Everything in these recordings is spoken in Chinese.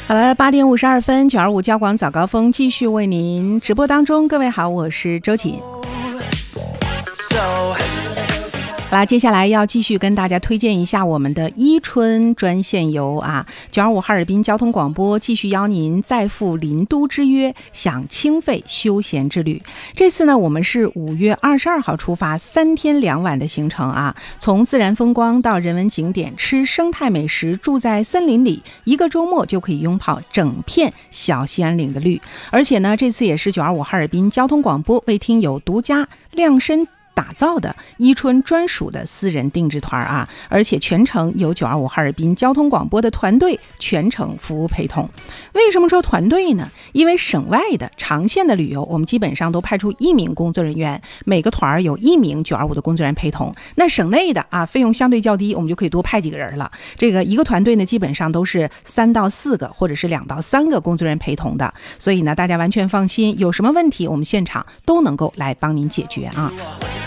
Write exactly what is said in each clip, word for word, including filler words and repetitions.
好了，八点五十二分，九二五交广早高峰继续为您直播当中。各位好，我是周瑾。好啦，接下来要继续跟大家推荐一下我们的伊春专线游啊，九二五哈尔滨交通广播继续邀您再赴林都之约，享清肺休闲之旅。这次呢，我们是五月二十二号出发，三天两晚的行程啊，从自然风光到人文景点，吃生态美食，住在森林里，一个周末就可以拥抱整片小兴安岭的绿。而且呢，这次也是九二五哈尔滨交通广播为听友独家量身打造的伊春专属的私人定制团啊，而且全程由九二五哈尔滨交通广播的团队全程服务陪同。为什么说团队呢？因为省外的长线的旅游，我们基本上都派出一名工作人员，每个团有一名九二五的工作人员陪同。那省内的啊，费用相对较低，我们就可以多派几个人了。这个一个团队呢，基本上都是三到四个，或者是两到三个工作人员陪同的。所以呢，大家完全放心，有什么问题，我们现场都能够来帮您解决啊。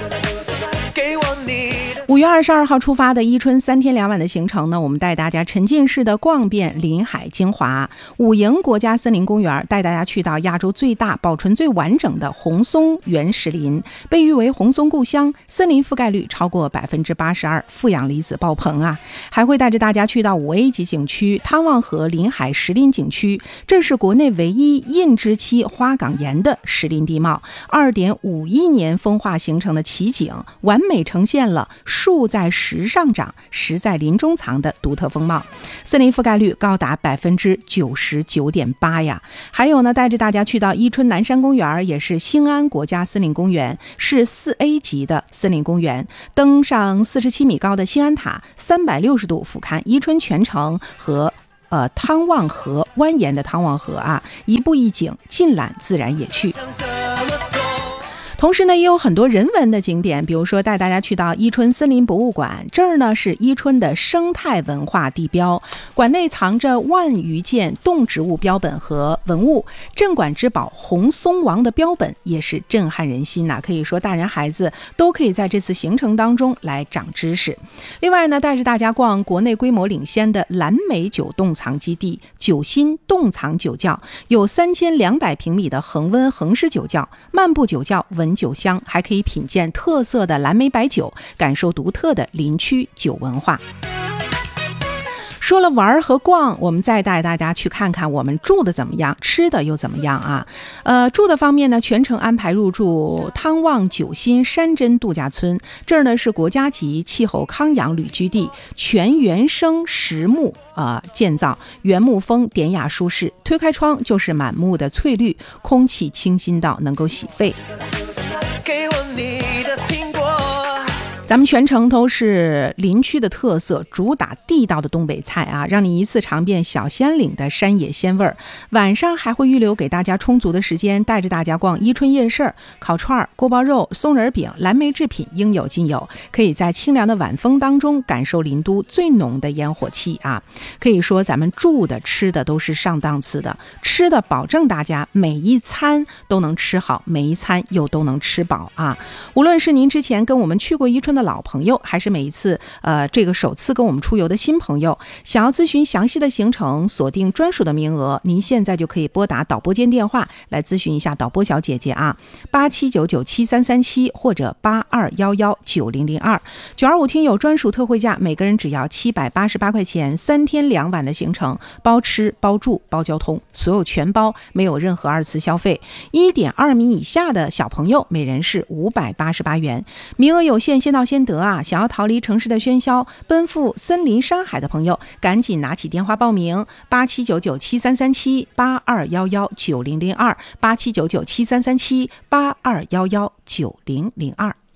五月二十二号出发的伊春三天两晚的行程呢，我们带大家沉浸式的逛遍临海精华。五营国家森林公园带大家去到亚洲最大、保存最完整的红松原始林，被誉为红松故乡，森林覆盖率超过百分之八十二，负氧离子爆棚啊！还会带着大家去到五 A 级景区汤旺河临海石林景区，这是国内唯一印支期花岗岩的石林地貌，二点五一年风化形成的奇景，完美呈现了树在石上长，石在林中藏的独特风貌，森林覆盖率高达百分之九十九点八呀！还有呢，带着大家去到伊春南山公园，也是兴安国家森林公园，是四 A 级的森林公园，登上四十七米高的兴安塔，三百六十度俯瞰伊春全城和呃汤旺河蜿蜒的汤旺河啊，一步一景，尽览自然野趣。同时呢，也有很多人文的景点，比如说带大家去到伊春森林博物馆，这儿呢是伊春的生态文化地标，馆内藏着万余件动植物标本和文物，镇馆之宝红松王的标本也是震撼人心呐、啊，可以说大人孩子都可以在这次行程当中来长知识。另外呢，带着大家逛国内规模领先的蓝莓酒冻藏基地酒心冻藏酒窖，有三千两百平米的恒温恒湿酒窖，漫步酒窖闻酒香，还可以品鉴特色的蓝莓白酒，感受独特的林区酒文化。说了玩和逛，我们再带大家去看看我们住的怎么样，吃的又怎么样啊？呃，住的方面呢，全程安排入住汤旺九心山珍度假村，这儿呢是国家级气候康养旅居地，全原生实木呃建造，原木风典雅舒适，推开窗就是满目的翠绿，空气清新到能够洗肺。给我你的苹果。咱们全程都是林区的特色，主打地道的东北菜啊，让你一次尝遍小兴安岭的山野鲜味儿。晚上还会预留给大家充足的时间，带着大家逛伊春夜市，烤串、锅包肉、松仁饼、蓝莓制品应有尽有，可以在清凉的晚风当中感受林都最浓的烟火气啊！可以说咱们住的吃的都是上档次的，吃的保证大家每一餐都能吃好，每一餐又都能吃饱啊！无论是您之前跟我们去过伊春的老朋友，还是每一次呃这个首次跟我们出游的新朋友，想要咨询详细的行程，锁定专属的名额，您现在就可以拨打导播间电话来咨询一下导播小姐姐啊，八七九九七三三七或者八二幺幺九零零二，九二五听友专属特惠价，每个人只要七百八十八块钱，三天两晚的行程，包吃包住包交通，所有全包，没有任何二次消费。一点二米以下的小朋友，每人是五百八十八元，名额有限，先到先得啊！想要逃离城市的喧嚣，奔赴森林山海的朋友，赶紧拿起电话报名：八七九九七三三七八二幺幺九零零二，八七九九七三三七八二幺幺九零零二。